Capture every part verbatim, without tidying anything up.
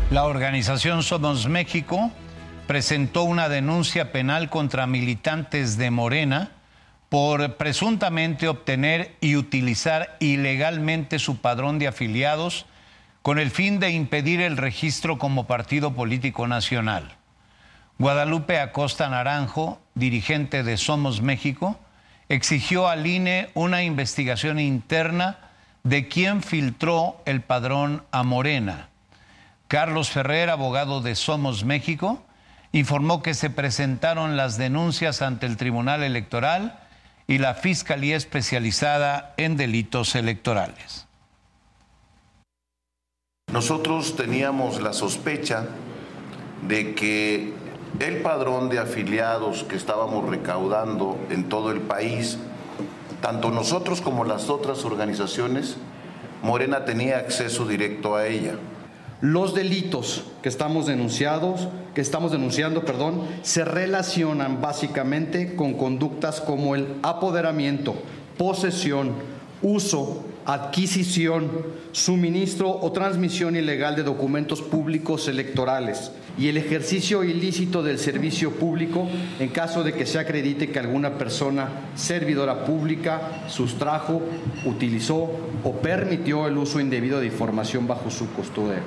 La organización Somos México presentó una denuncia penal contra militantes de Morena por presuntamente obtener y utilizar ilegalmente su padrón de afiliados con el fin de impedir el registro como partido político nacional. Guadalupe Acosta Naranjo, dirigente de Somos México, exigió al I N E una investigación interna de quién filtró el padrón a Morena. Carlos Ferrer, abogado de Somos México, informó que se presentaron las denuncias ante el Tribunal Electoral y la Fiscalía Especializada en Delitos Electorales. Nosotros teníamos la sospecha de que el padrón de afiliados que estábamos recaudando en todo el país, tanto nosotros como las otras organizaciones, Morena tenía acceso directo a ella. Los delitos que estamos denunciados, que estamos denunciando, perdón, se relacionan básicamente con conductas como el apoderamiento, posesión, uso, adquisición, suministro o transmisión ilegal de documentos públicos electorales y el ejercicio ilícito del servicio público en caso de que se acredite que alguna persona servidora pública sustrajo, utilizó o permitió el uso indebido de información bajo su custodia.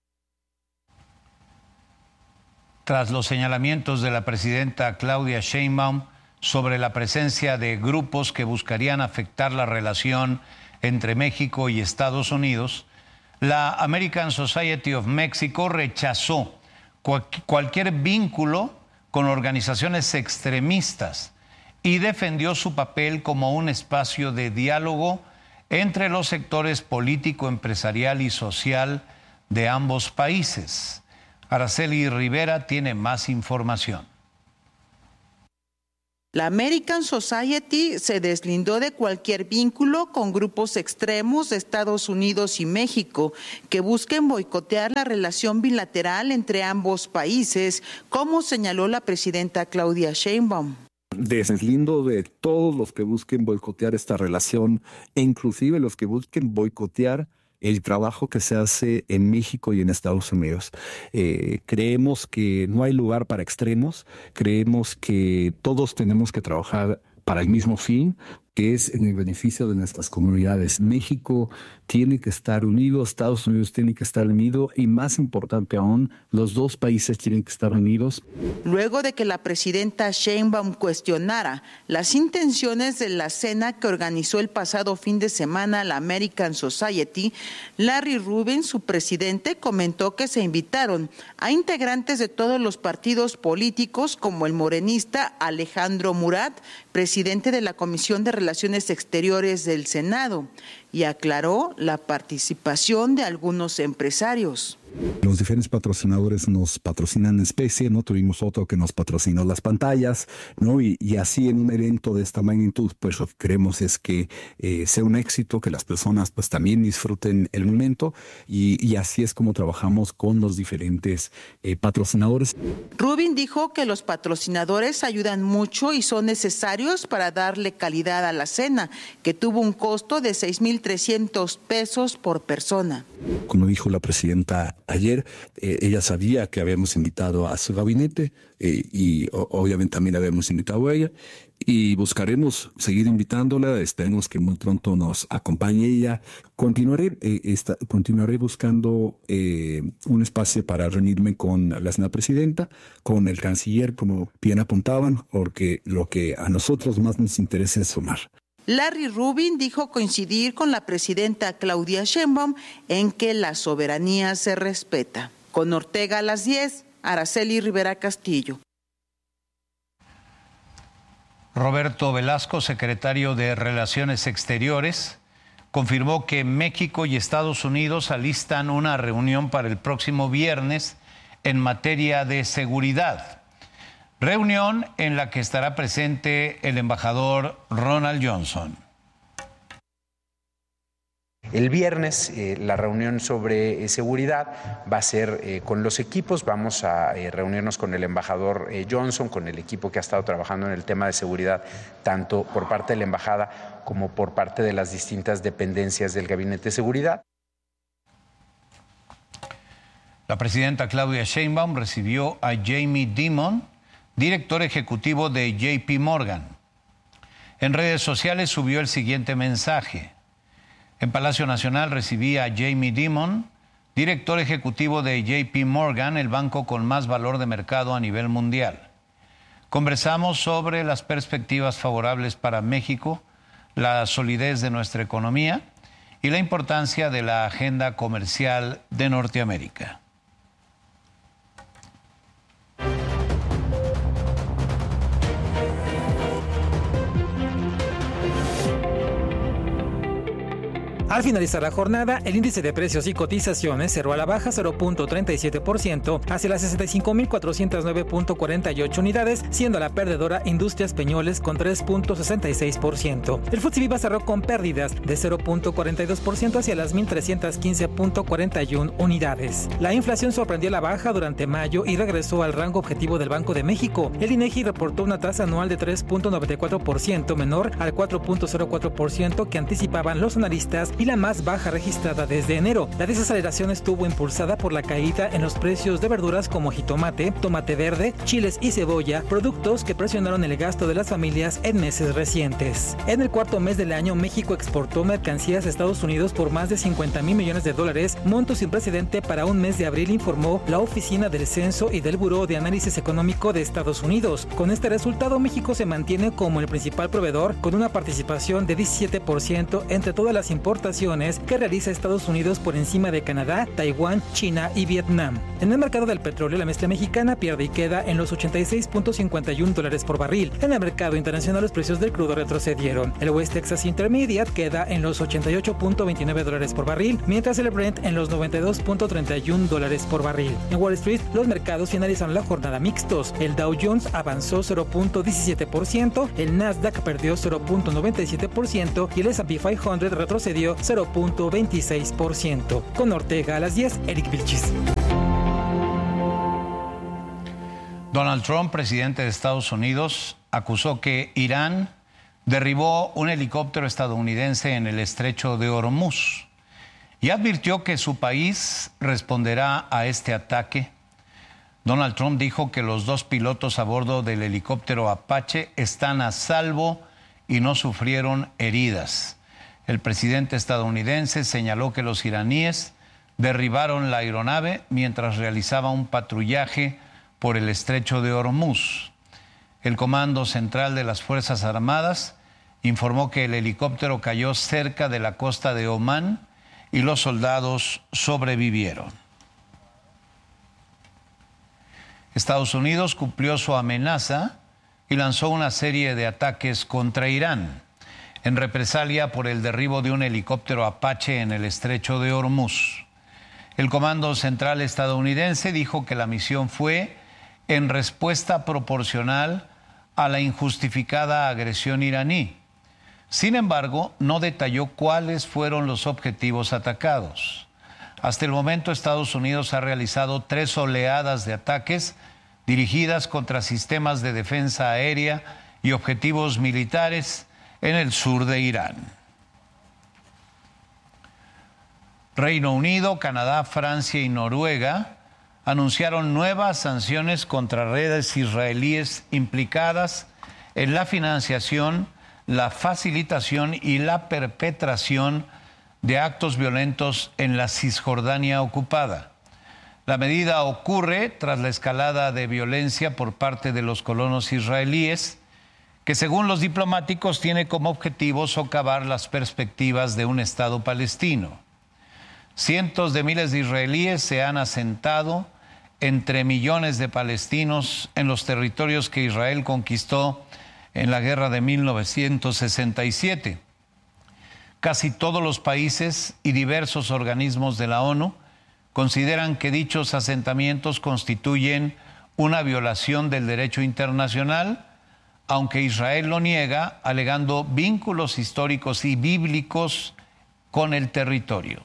Tras los señalamientos de la presidenta Claudia Sheinbaum sobre la presencia de grupos que buscarían afectar la relación entre México y Estados Unidos, la American Society of Mexico rechazó cual- cualquier vínculo con organizaciones extremistas y defendió su papel como un espacio de diálogo entre los sectores político, empresarial y social de ambos países. Araceli Rivera tiene más información. La American Society se deslindó de cualquier vínculo con grupos extremos de Estados Unidos y México que busquen boicotear la relación bilateral entre ambos países, como señaló la presidenta Claudia Sheinbaum. Deslindo de todos los que busquen boicotear esta relación, e inclusive los que busquen boicotear el trabajo que se hace en México y en Estados Unidos. Eh, creemos que no hay lugar para extremos, creemos que todos tenemos que trabajar para el mismo fin, que es en el beneficio de nuestras comunidades. México tiene que estar unido, Estados Unidos tiene que estar unido y, más importante aún, los dos países tienen que estar unidos. Luego de que la presidenta Sheinbaum cuestionara las intenciones de la cena que organizó el pasado fin de semana la American Society, Larry Rubin, su presidente, comentó que se invitaron a integrantes de todos los partidos políticos, como el morenista Alejandro Murat, presidente de la Comisión de Relaciones Exteriores del Senado, y aclaró la participación de algunos empresarios. Los diferentes patrocinadores nos patrocinan en especie, ¿no? Tuvimos otro que nos patrocinó las pantallas, ¿no? Y, y así en un evento de esta magnitud, pues lo que queremos es que eh, sea un éxito, que las personas pues también disfruten el momento y, y así es como trabajamos con los diferentes eh, patrocinadores. Rubin dijo que los patrocinadores ayudan mucho y son necesarios para darle calidad a la cena, que tuvo un costo de seis mil trescientos pesos por persona. Como dijo la presidenta ayer, eh, ella sabía que habíamos invitado a su gabinete eh, y o, obviamente también habíamos invitado a ella y buscaremos seguir invitándola, esperemos que muy pronto nos acompañe ella. Continuaré, eh, esta, continuaré buscando eh, un espacio para reunirme con la señora presidenta, con el canciller, como bien apuntaban, porque lo que a nosotros más nos interesa es sumar. Larry Rubin dijo coincidir con la presidenta Claudia Sheinbaum en que la soberanía se respeta. Con Ortega a las diez, Araceli Rivera Castillo. Roberto Velasco, secretario de Relaciones Exteriores, confirmó que México y Estados Unidos alistan una reunión para el próximo viernes en materia de seguridad. Reunión en la que estará presente el embajador Ronald Johnson. El viernes eh, la reunión sobre eh, seguridad va a ser eh, con los equipos, vamos a eh, reunirnos con el embajador eh, Johnson, con el equipo que ha estado trabajando en el tema de seguridad, tanto por parte de la embajada como por parte de las distintas dependencias del Gabinete de Seguridad. La presidenta Claudia Sheinbaum recibió a Jamie Dimon, director ejecutivo de J P Morgan. En redes sociales subió el siguiente mensaje. En Palacio Nacional recibí a Jamie Dimon, director ejecutivo de J P Morgan, el banco con más valor de mercado a nivel mundial. Conversamos sobre las perspectivas favorables para México, la solidez de nuestra economía y la importancia de la agenda comercial de Norteamérica. Al finalizar la jornada, el índice de precios y cotizaciones cerró a la baja cero punto treinta y siete por ciento hacia las sesenta y cinco mil cuatrocientos nueve punto cuarenta y ocho unidades, siendo la perdedora Industrias Peñoles con tres punto sesenta y seis por ciento. El F T S E Viva cerró con pérdidas de cero punto cuarenta y dos por ciento hacia las mil trescientos quince punto cuarenta y uno unidades. La inflación sorprendió a la baja durante mayo y regresó al rango objetivo del Banco de México. El INEGI reportó una tasa anual de tres punto noventa y cuatro por ciento, menor al cuatro punto cero cuatro por ciento que anticipaban los analistas y la más baja registrada desde enero. La desaceleración estuvo impulsada por la caída en los precios de verduras como jitomate, tomate verde, chiles y cebolla, productos que presionaron el gasto de las familias en meses recientes. En el cuarto mes del año, México exportó mercancías a Estados Unidos por más de cincuenta mil millones de dólares, monto sin precedente para un mes de abril, informó la Oficina del Censo y del Buró de Análisis Económico de Estados Unidos. Con este resultado, México se mantiene como el principal proveedor, con una participación de diecisiete por ciento entre todas las importaciones que realiza Estados Unidos, por encima de Canadá, Taiwán, China y Vietnam. En el mercado del petróleo, la mezcla mexicana pierde y queda en los ochenta y seis punto cincuenta y uno dólares por barril. En el mercado internacional, los precios del crudo retrocedieron. El West Texas Intermediate queda en los ochenta y ocho punto veintinueve dólares por barril, mientras el Brent en los noventa y dos punto treinta y uno dólares por barril. En Wall Street, los mercados finalizaron la jornada mixtos. El Dow Jones avanzó cero punto diecisiete por ciento, el Nasdaq perdió cero punto noventa y siete por ciento y el S and P quinientos retrocedió cero punto veintiséis por ciento. Con Ortega a las diez, Eric Vilchis. Donald Trump, presidente de Estados Unidos, acusó que Irán derribó un helicóptero estadounidense en el estrecho de Hormuz y advirtió que su país responderá a este ataque. Donald Trump dijo que los dos pilotos a bordo del helicóptero Apache están a salvo y no sufrieron heridas. El presidente estadounidense señaló que los iraníes derribaron la aeronave mientras realizaba un patrullaje por el estrecho de Hormuz. El Comando Central de las Fuerzas Armadas informó que el helicóptero cayó cerca de la costa de Omán y los soldados sobrevivieron. Estados Unidos cumplió su amenaza y lanzó una serie de ataques contra Irán, en represalia por el derribo de un helicóptero Apache en el estrecho de Hormuz. El Comando Central estadounidense dijo que la misión fue en respuesta proporcional a la injustificada agresión iraní. Sin embargo, no detalló cuáles fueron los objetivos atacados. Hasta el momento, Estados Unidos ha realizado tres oleadas de ataques dirigidas contra sistemas de defensa aérea y objetivos militares en el sur de Irán. Reino Unido, Canadá, Francia y Noruega anunciaron nuevas sanciones contra redes israelíes implicadas en la financiación, la facilitación y la perpetración de actos violentos en la Cisjordania ocupada. La medida ocurre tras la escalada de violencia por parte de los colonos israelíes, que según los diplomáticos tiene como objetivo socavar las perspectivas de un Estado palestino. Cientos de miles de israelíes se han asentado entre millones de palestinos en los territorios que Israel conquistó en la guerra de mil novecientos sesenta y siete. Casi todos los países y diversos organismos de la ONU consideran que dichos asentamientos constituyen una violación del derecho internacional, aunque Israel lo niega, alegando vínculos históricos y bíblicos con el territorio.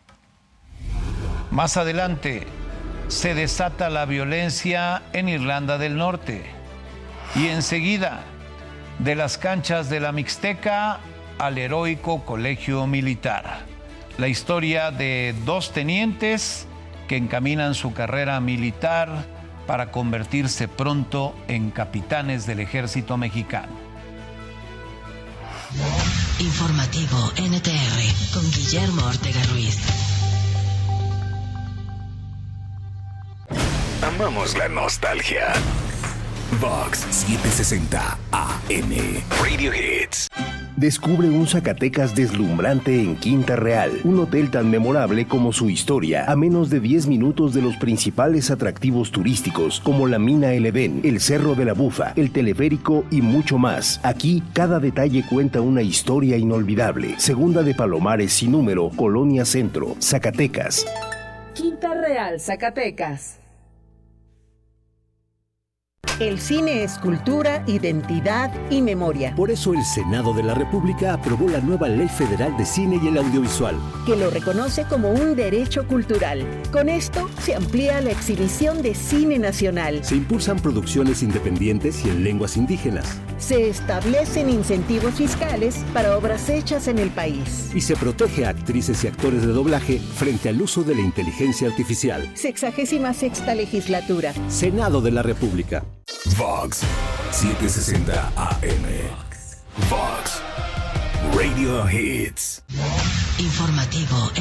Más adelante, se desata la violencia en Irlanda del Norte. Y enseguida, de las canchas de la Mixteca al heroico colegio militar. La historia de dos tenientes que encaminan su carrera militar para convertirse pronto en capitanes del ejército mexicano. Informativo N T R con Guillermo Ortega Ruiz. Amamos la nostalgia. Vox setecientos sesenta A M Radio Hits. Descubre un Zacatecas deslumbrante en Quinta Real, un hotel tan memorable como su historia, a menos de diez minutos de los principales atractivos turísticos como la Mina El Edén, el Cerro de la Bufa, el teleférico y mucho más. Aquí, cada detalle cuenta una historia inolvidable. Segunda de Palomares sin número, Colonia Centro, Zacatecas. Quinta Real, Zacatecas. El cine es cultura, identidad y memoria. Por eso el Senado de la República aprobó la nueva Ley Federal de Cine y el Audiovisual, que lo reconoce como un derecho cultural. Con esto se amplía la exhibición de cine nacional. Se impulsan producciones independientes y en lenguas indígenas. Se establecen incentivos fiscales para obras hechas en el país. Y se protege a actrices y actores de doblaje frente al uso de la inteligencia artificial. Sexagésima sexta legislatura. Senado de la República. Vox setecientos sesenta A M. Vox Radio Hits. Informativo